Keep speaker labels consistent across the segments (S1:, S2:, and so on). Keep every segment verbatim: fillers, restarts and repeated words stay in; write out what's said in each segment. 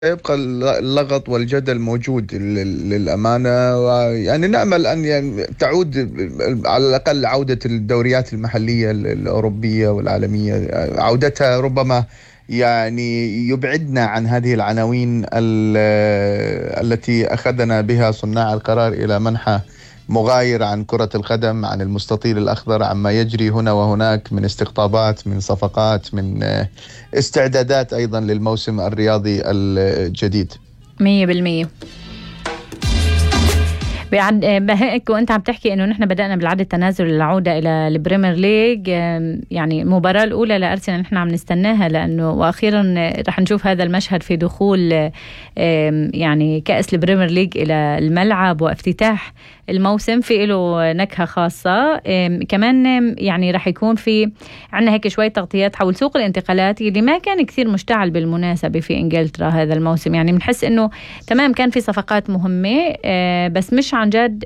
S1: يبقى اللغط والجدل موجود لل- للأمانة، ويعني نأمل أن يعني تعود على الأقل عودة الدوريات المحلية ال- الأوروبية والعالمية، عودتها ربما يعني يبعدنا عن هذه العناوين ال- التي أخذنا بها صناع القرار إلى منحى مغاير عن كرة القدم، عن المستطيل الأخضر، عما يجري هنا وهناك من استقطابات، من صفقات، من استعدادات أيضا للموسم الرياضي الجديد.
S2: مية بالمية. بعد بهيك وانت عم تحكي انه نحن بدأنا بالعد التنازل للعودة الى البريمير ليج، يعني المباراة الاولى لارسنال نحن عم نستناها، لانه واخيرا رح نشوف هذا المشهد في دخول يعني كأس البريمير ليج الى الملعب وافتتاح الموسم في له نكهة خاصة. كمان يعني رح يكون في عنا هيك شوية تغطيات حول سوق الانتقالات اللي ما كان كثير مشتعل بالمناسبة في انجلترا هذا الموسم. يعني بنحس انه تمام كان في صفقات مهمة، بس مش عن جد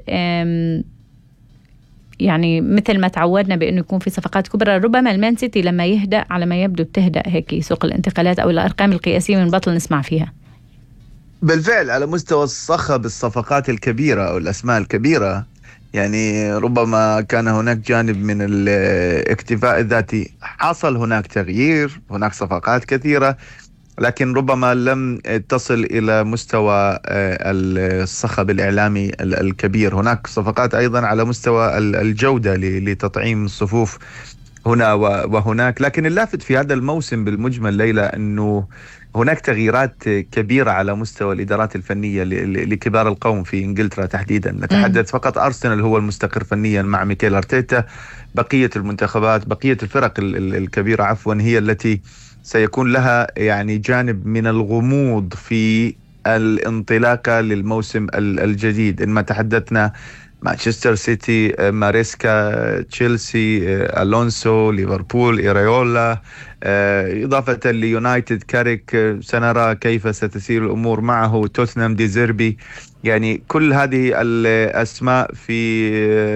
S2: يعني مثل ما تعودنا بأنه يكون في صفقات كبرى. ربما المان سيتي لما يهدأ على ما يبدو بتهدأ هيك سوق الانتقالات أو الأرقام القياسية من بطل نسمع فيها.
S1: بالفعل على مستوى الصخب الصفقات الكبيرة أو الأسماء الكبيرة، يعني ربما كان هناك جانب من الاكتفاء الذاتي، حصل هناك تغيير، هناك صفقات كثيرة، لكن ربما لم تصل إلى مستوى الصخب الإعلامي الكبير. هناك صفقات أيضا على مستوى الجودة لتطعيم الصفوف هنا وهناك، لكن اللافت في هذا الموسم بالمجمل ليلى أنه هناك تغييرات كبيرة على مستوى الإدارات الفنية لكبار القوم في إنجلترا تحديدا. نتحدث فقط أرسنال هو المستقر فنيا مع ميكيل أرتيتا، بقية المنتخبات بقية الفرق الكبيرة عفوا هي التي سيكون لها يعني جانب من الغموض في الانطلاقة للموسم الجديد. إن ما تحدثنا مانشستر سيتي، ماريسكا، تشيلسي، ألونسو، ليفربول، إيريولا، إضافة ليونايتد كاريك، سنرى كيف ستسير الأمور معه، توتنهام ديزيربي. يعني كل هذه الأسماء في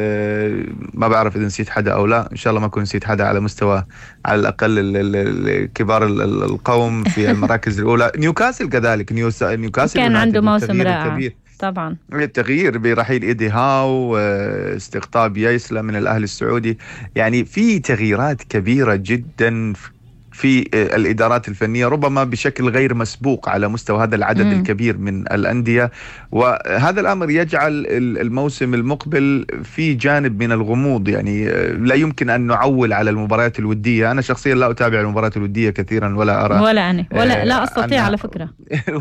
S1: ما بعرف إذا نسيت حدا أو لا، إن شاء الله ما أكون نسيت حدا، على مستوى على الأقل كبار القوم في المراكز الأولى. نيوكاسل كذلك، نيوكاسل
S2: كان عنده موسم رائع طبعا،
S1: التغيير برحيل إيدي هاو، استقطاب يايسلا من الأهلي السعودي. يعني في تغييرات كبيرة جدا في الإدارات الفنية، ربما بشكل غير مسبوق على مستوى هذا العدد م. الكبير من الأندية، وهذا الأمر يجعل الموسم المقبل في جانب من الغموض. يعني لا يمكن أن نعول على المباريات الودية. أنا شخصيا لا أتابع المباريات الودية كثيرا، ولا أرى
S2: ولا أنا ولا لا أستطيع على فكرة.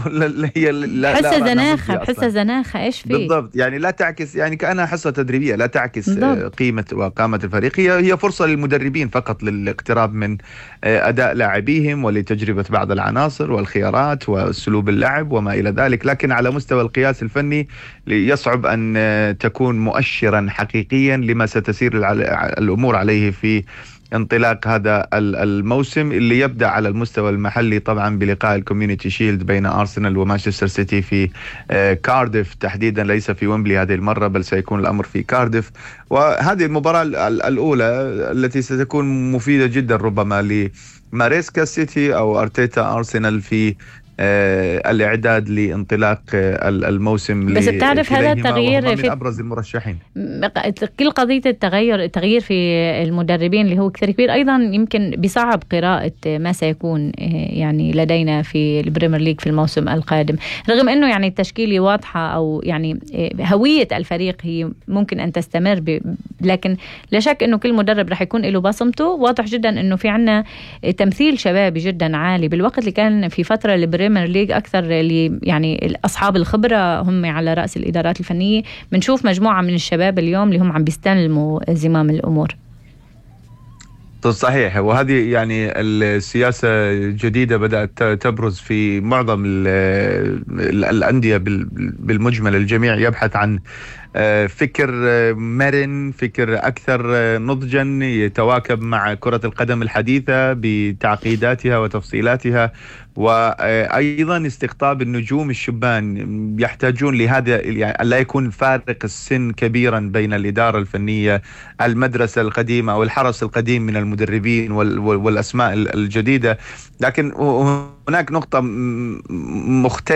S1: هي لا
S2: حسة زناخة حسة زناخة إيش فيه
S1: بالضبط، يعني لا تعكس، يعني كأنها حصة تدريبية لا تعكس بالضبط قيمة وقامة الفريق. هي هي فرصة للمدربين فقط للاقتراب من أداء لاعبيهم ولتجربة بعض العناصر والخيارات وأسلوب اللعب وما إلى ذلك، لكن على مستوى القياس الفني يصعب أن تكون مؤشرا حقيقيا لما ستسير الأمور عليه في انطلاق هذا الموسم، اللي يبدأ على المستوى المحلي طبعا بلقاء الكوميونيتي شيلد بين أرسنال ومانشستر سيتي في كارديف تحديدا، ليس في ويمبلي هذه المرة، بل سيكون الأمر في كارديف. وهذه المباراة الأولى التي ستكون مفيدة جدا ربما لماريسكا سيتي أو أرتيتا أرسنال في آه الإعداد لانطلاق آه الموسم.
S2: بس بتعرف هذا التغيير
S1: في من أبرز المرشحين.
S2: كل قضية التغير التغيير في المدربين اللي هو كثير كبير، أيضا يمكن بصعب قراءة ما سيكون يعني لدينا في البريمير ليج في الموسم القادم، رغم أنه يعني التشكيلة واضحة أو يعني هوية الفريق هي ممكن أن تستمر ب... لكن لا شك أنه كل مدرب رح يكون له بصمته. واضح جدا أنه في عنا تمثيل شبابي جدا عالي، بالوقت اللي كان في فترة البريمير ليج أكثر اللي يعني أصحاب الخبرة هم على رأس الإدارات الفنية. بنشوف مجموعة من الشباب اليوم اللي هم عم بيستلموا زمام الأمور.
S1: صحيح، وهذه يعني السياسة الجديدة بدأت تبرز في معظم الأندية بالمجمل. الجميع يبحث عن فكر مرن، فكر أكثر نضجا، يتواكب مع كرة القدم الحديثة بتعقيداتها وتفصيلاتها وأيضا استقطاب النجوم الشبان يحتاجون لهذا، يعني لا يكون فارق السن كبيرا بين الإدارة الفنية، المدرسة القديمة أو الحرس القديم من المدربين والأسماء الجديدة. لكن هناك نقطة مختلفة